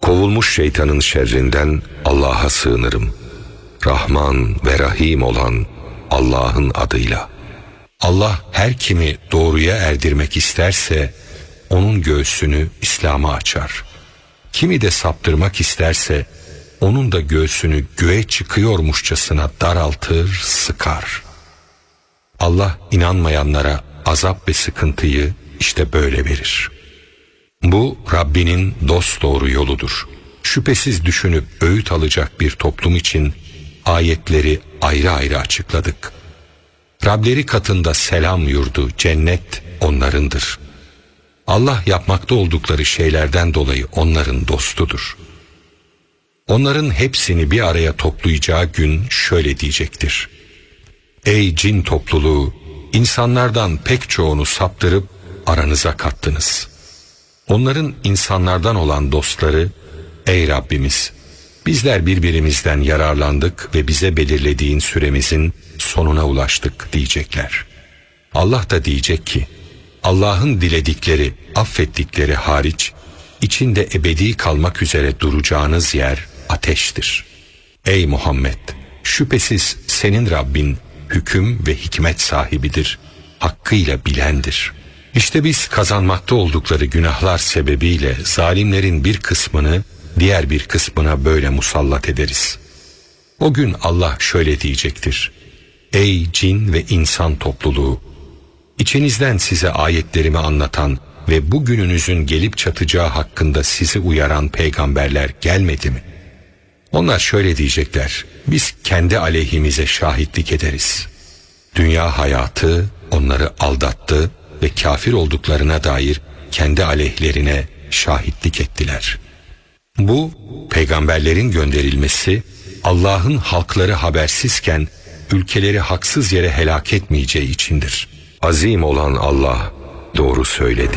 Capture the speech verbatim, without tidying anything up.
Kovulmuş şeytanın şerrinden Allah'a sığınırım. Rahman ve Rahim olan Allah'ın adıyla. Allah her kimi doğruya erdirmek isterse onun göğsünü İslam'a açar. Kimi de saptırmak isterse onun da göğsünü göğe çıkıyormuşçasına daraltır, sıkar. Allah inanmayanlara azap ve sıkıntıyı işte böyle verir. Bu Rabbinin dosdoğru yoludur. Şüphesiz düşünüp öğüt alacak bir toplum için ayetleri ayrı ayrı açıkladık. Rableri katında selam yurdu, cennet onlarındır. Allah yapmakta oldukları şeylerden dolayı onların dostudur. Onların hepsini bir araya toplayacağı gün şöyle diyecektir: Ey cin topluluğu, insanlardan pek çoğunu saptırıp aranıza kattınız. Onların insanlardan olan dostları, ey Rabbimiz, bizler birbirimizden yararlandık ve bize belirlediğin süremizin sonuna ulaştık diyecekler. Allah da diyecek ki, Allah'ın diledikleri, affettikleri hariç, içinde ebedi kalmak üzere duracağınız yer ateştir. Ey Muhammed, şüphesiz senin Rabbin hüküm ve hikmet sahibidir, hakkıyla bilendir. İşte biz kazanmakta oldukları günahlar sebebiyle zalimlerin bir kısmını diğer bir kısmına böyle musallat ederiz. O gün Allah şöyle diyecektir: Ey cin ve insan topluluğu! İçinizden size ayetlerimi anlatan ve bugününüzün gelip çatacağı hakkında sizi uyaran peygamberler gelmedi mi? Onlar şöyle diyecekler: Biz kendi aleyhimize şahitlik ederiz. Dünya hayatı onları aldattı ve kafir olduklarına dair kendi aleyhlerine şahitlik ettiler. Bu, peygamberlerin gönderilmesi, Allah'ın halkları habersizken ülkeleri haksız yere helak etmeyeceği içindir. Azim olan Allah doğru söyledi.